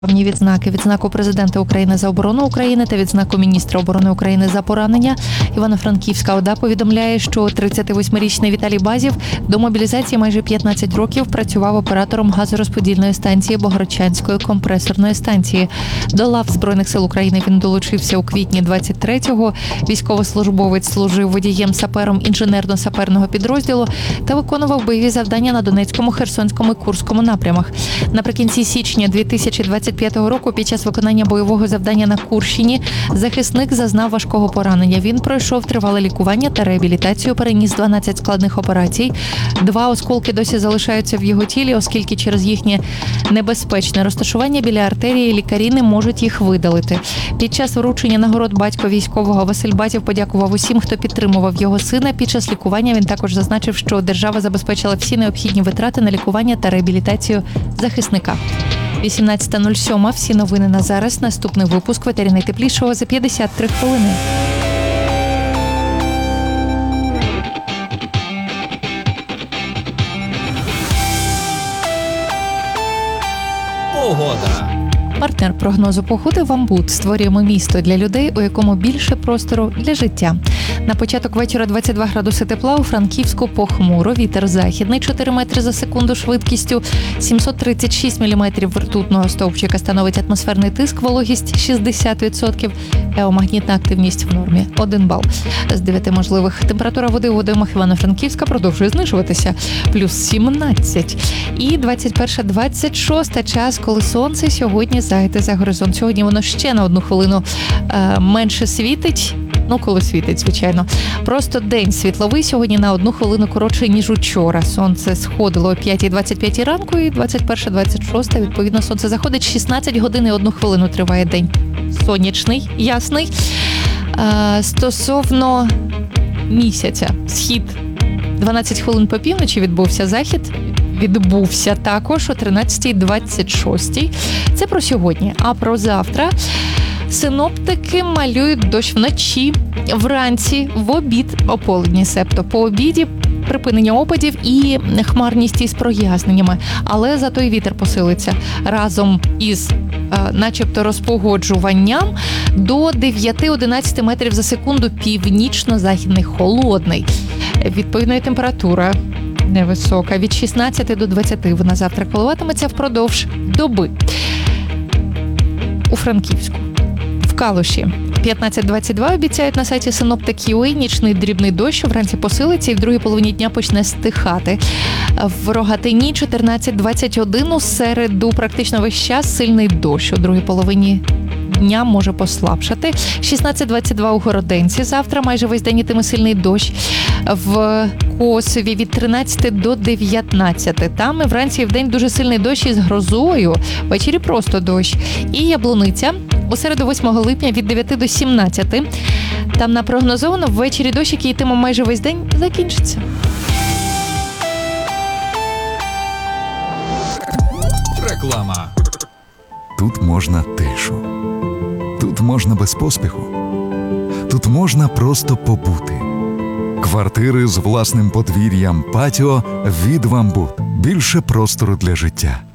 Відзнаки: відзнаку президента України за оборону України та відзнаку міністра оборони України за поранення. Івано-Франківська ОДА повідомляє, що 38-річний Віталій Базів до мобілізації майже 15 років працював оператором газорозподільної станції Богородчанської компресорної станції. До лав Збройних сил України він долучився у квітні 23-го. Військовослужбовець служив водієм-сапером інженерно-саперного підрозділу та виконував бойові завдання на Донецькому, Херсонському і Курському напрямах. Наприкінці січня 2025 року під час виконання бойового завдання на Курщині захисник зазнав важкого поранення. Він пройшов тривале лікування та реабілітацію, переніс 12 складних операцій. 2 осколки досі залишаються в його тілі, оскільки через їхнє небезпечне розташування біля артерії лікарі не можуть їх видалити. Під час вручення нагород батько військового Василь Базів подякував усім, хто підтримував його сина. Під час лікування він також зазначив, що держава забезпечила всі необхідні витрати на лікування та реабілітацію захисника. 18:07. Всі новини на зараз. Наступний випуск «Ветері найтеплішого» за 53 хвилини. Погода. Партнер прогнозу погоди «Вамбут». Створюємо місто для людей, у якому більше простору для життя. На початок вечора 22 градуси тепла, у Франківську похмуро. Вітер західний 4 метри за секунду швидкістю, 736 міліметрів ртутного стовпчика становить атмосферний тиск, вологість 60%, геомагнітна активність в нормі 1 бал. З 9 можливих температура води у водоймах Івано-Франківська продовжує знижуватися, плюс 17. І 21-26 час, коли сонце сьогодні зайде за горизонт. Сьогодні воно ще на 1 хвилину менше світить. Ну, коли світить, звичайно. Просто день світловий сьогодні на 1 хвилину коротший, ніж учора. Сонце сходило о 5:25 ранку і 21-26, відповідно, сонце заходить. 16 годин і 1 хвилину триває день. Сонячний, ясний. Стосовно місяця, схід 12 хвилин по півночі, відбувся захід. Відбувся також о 13:26. Це про сьогодні. А про завтра синоптики малюють дощ вночі, вранці, в обід, ополудні, себто по обіді припинення опадів і хмарність із проясненнями. Але зато й вітер посилиться разом із начебто розпогоджуванням до 9-11 метрів за секунду, північно-західний, холодний. Відповідно, і температура невисока. Від 16 до 20 вона завтра коливатиметься впродовж доби. У Франківську. В Калуші 15-22 обіцяють на сайті Synoptic.ua. Нічний дрібний дощ вранці посилиться і в другій половині дня почне стихати. В Рогатині 14-21 у середу практично весь час сильний дощ. У другій половині дня може послабшати. 16-22 у Городенці. Завтра майже весь день йтиме сильний дощ. В Косові від 13 до 19. Там і вранці і вдень дуже сильний дощ із грозою. Ввечері просто дощ. І Яблуниця. У середу 8 липня від 9 до 17. Там напрогнозовано ввечері дощ, який йтиме майже весь день, закінчиться. Реклама. Тут можна тишу. Тут можна без поспіху. Тут можна просто побути. Квартири з власним подвір'ям, патіо від «Вамбут». Більше простору для життя.